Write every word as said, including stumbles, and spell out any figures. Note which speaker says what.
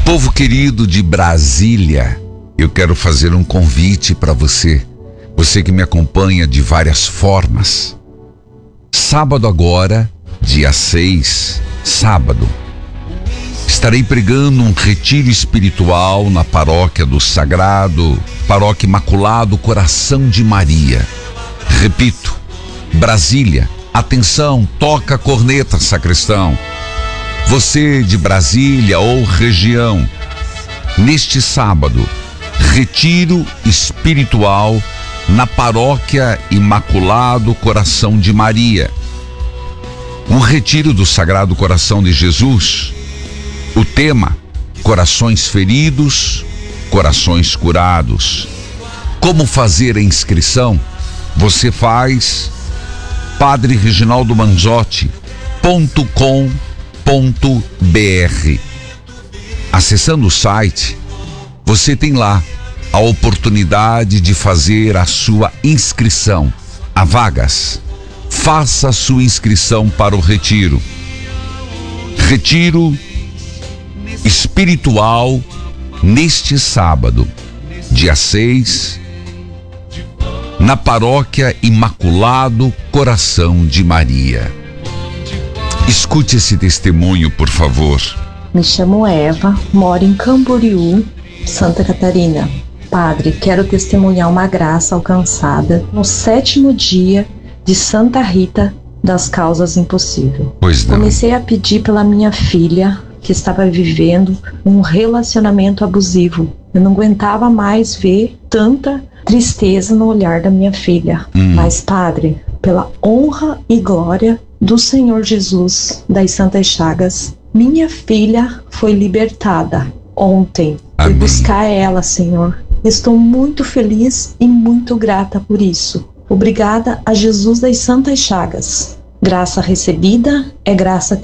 Speaker 1: Povo querido de Brasília, eu quero fazer um convite para você, você que me acompanha de várias formas. Sábado agora, dia seis, sábado, estarei pregando um retiro espiritual na paróquia do Sagrado, paróquia Imaculado Coração de Maria. Repito, Brasília, atenção, toca a corneta, sacristão. Você de Brasília ou região, neste sábado, retiro espiritual na paróquia Imaculado Coração de Maria. Um retiro do Sagrado Coração de Jesus. O tema: corações feridos, corações curados. Como fazer a inscrição? Você faz padre reginaldo manzotti ponto com ponto br. Acessando o site, você tem lá a oportunidade de fazer a sua inscrição. Há vagas. Faça a sua inscrição para o retiro. Retiro espiritual neste sábado, dia seis, na paróquia Imaculado Coração de Maria. Escute esse testemunho, por favor.
Speaker 2: Me chamo Eva, moro em Camboriú, Santa Catarina. Padre, quero testemunhar uma graça alcançada no sétimo dia de Santa Rita das Causas Impossíveis.
Speaker 1: Pois não.
Speaker 2: Comecei a pedir pela minha filha, que estava vivendo um relacionamento abusivo. Eu não aguentava mais ver tanta tristeza no olhar da minha filha. Hum. Mas, Padre, pela honra e glória do Senhor Jesus das Santas Chagas, minha filha foi libertada ontem. Fui buscar ela, Senhor. Estou muito feliz e muito grata por isso. Obrigada a Jesus das Santas Chagas. Graça recebida é graça